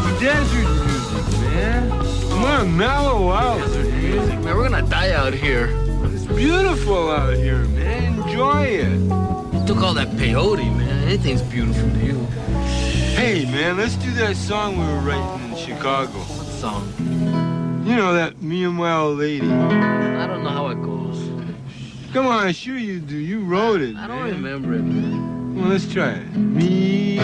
desert music, man. Come on, mellow out. Desert music, man. We're gonna die out here. It's beautiful out here, man. Enjoy it. You took all that peyote, man. Anything's beautiful to you. Hey, man, let's do that song we were writing in Chicago. What song? You know, that Me and My Old Lady. I don't know how it goes. Come on, sure you do. You wrote it, I don't remember it, man. Well, let's try it. Me